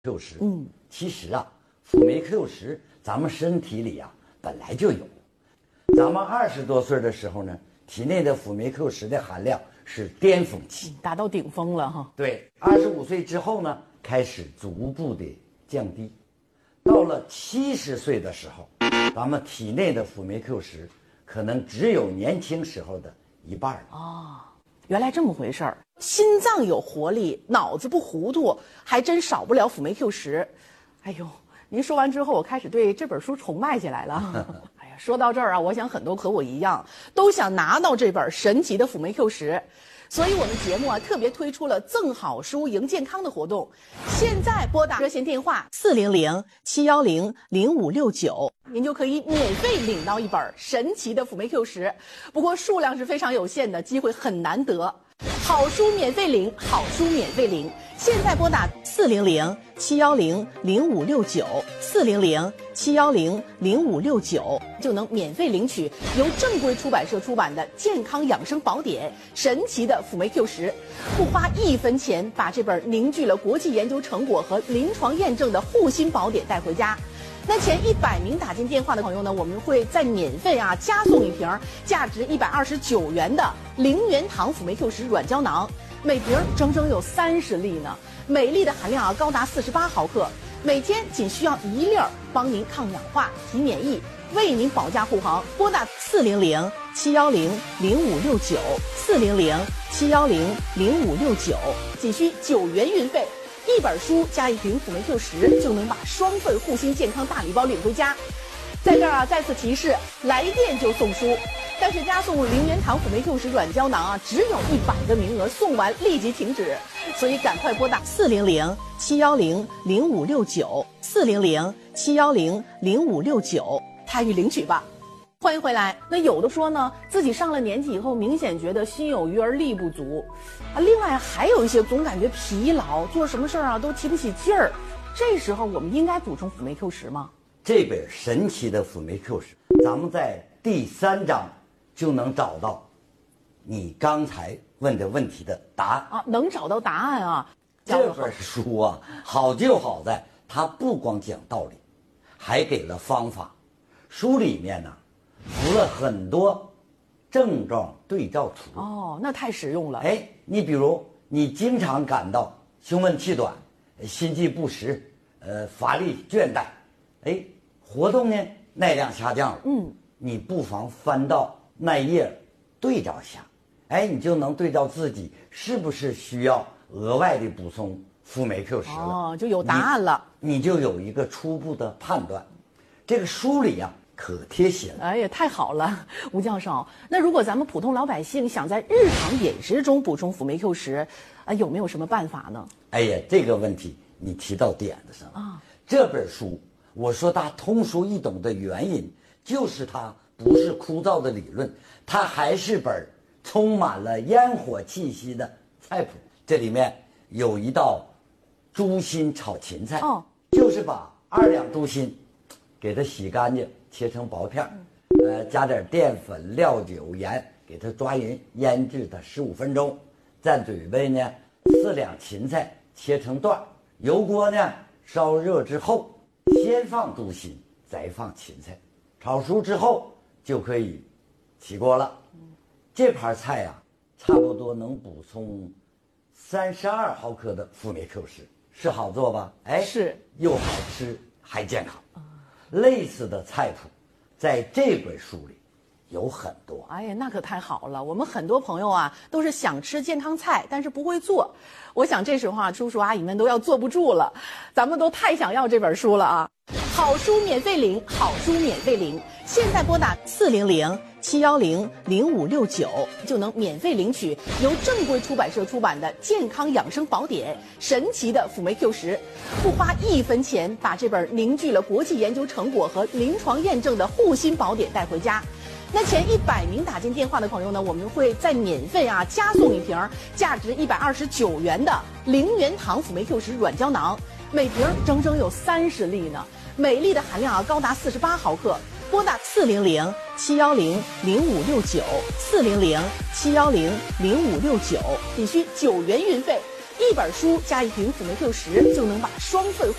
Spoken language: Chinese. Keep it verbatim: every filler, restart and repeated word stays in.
Q 十，嗯，其实啊，辅酶 Q 十咱们身体里啊本来就有。咱们二十多岁的时候呢，体内的辅酶 Q 十的含量是巅峰期， 达到顶峰了哈。 对，二十五岁之后呢，开始逐步的降低，到了七十岁的时候，咱们体内的辅酶 Q 十可能只有年轻时候的一半了。 哦，原来这么回事儿。心脏有活力，脑子不糊涂，还真少不了辅酶 Q 十。哎呦，您说完之后，我开始对这本书崇拜起来了。哎呀，说到这儿啊，我想很多和我一样，都想拿到这本神奇的辅酶 Q 十。所以我们节目啊特别推出了赠好书赢健康的活动，现在拨打热线电话四零零七幺零零五六九，您就可以免费领到一本神奇的辅酶 Q 十。不过数量是非常有限的，机会很难得。好书免费领，好书免费领，现在拨打四零零七幺零零五六九，四零零七幺零零五六九，就能免费领取由正规出版社出版的健康养生宝典《神奇的辅酶 Q 十》，不花一分钱，把这本凝聚了国际研究成果和临床验证的护心宝典带回家。那前一百名打进电话的朋友呢，我们会再免费啊加送一瓶价值一百二十九元的零元堂辅酶 Q 十软胶囊，每瓶整整有三十粒呢，每粒的含量啊高达四十八毫克，每天仅需要一粒儿，帮您抗氧化、提免疫，为您保驾护航。拨打四零零七幺零零五六九，四零零七幺零零五六九，仅需九元运费。一本书加一瓶辅酶 Q 十，就能把双份护心健康大礼包领回家。在这儿啊，再次提示，来电就送书，但是加送零元堂辅酶 Q 十软胶囊啊，只有一百个名额，送完立即停止，所以赶快拨打四零零七幺零零五六九，四零零七幺零零五六九，参与领取吧。欢迎回来。那有的说呢，自己上了年纪以后，明显觉得心有余而力不足，啊，另外还有一些总感觉疲劳，做什么事儿啊都提不起劲儿。这时候我们应该补充辅酶 Q 十吗？ 这本神奇的辅酶 Q 十，咱们在第三章就能找到你刚才问的问题的答案啊，能找到答案啊。 这本书啊，好就好在它不光讲道理，还给了方法。书里面呢，附了很多症状对照图。 哦，那太实用了。 哎，你比如你经常感到胸闷气短、心悸不时、呃乏力倦怠，哎，活动呢耐量下降了。嗯，你不妨翻到那页对照一下，哎，你就能对照自己是不是需要额外的补充辅酶 Q 十了。 哦，就有答案了， 你，你就有一个初步的判断。这个书里啊可贴心了。 哎呀，太好了，吴教授。那如果咱们普通老百姓想在日常饮食中补充辅酶 Q 十，啊，有没有什么办法呢？ 哎呀，这个问题你提到点子上了啊！这本书我说它通俗易懂的原因，就是它不是枯燥的理论，它还是本充满了烟火气息的菜谱。这里面有一道猪心炒芹菜，哦，就是把二两猪心给它洗干净，切成薄片，呃，加点淀粉、料酒、盐，给它抓匀，腌制它十五分钟。再准备呢四两芹菜，切成段，油锅呢烧热之后，先放猪心，再放芹菜，炒熟之后就可以起锅了。这盘菜啊，差不多能补充三十二毫克的辅酶 Q 十，是好做吧？哎， 是， 又好吃还健康。类似的菜谱在这本书里有很多。 哎呀，那可太好了！我们很多朋友啊，都是想吃健康菜，但是不会做。我想这时候啊，叔叔阿姨们都要坐不住了，咱们都太想要这本书了啊！好书免费领，好书免费领，现在拨打四零零七幺零零五六九，就能免费领取由正规出版社出版的健康养生宝典《神奇的辅酶 Q 十》，不花一分钱，把这本凝聚了国际研究成果和临床验证的护心宝典带回家。那前一百名打进电话的朋友呢，我们会再免费啊加送一瓶价值一百二十九元的零元堂辅酶 Q 十软胶囊，每瓶整整有三十粒呢，每粒的含量啊高达四十八毫克。拨打四零零七幺零零五六九，四零零七幺零零五六九，仅需九元运费。 一本书加一瓶辅酶 Q 十就能把双份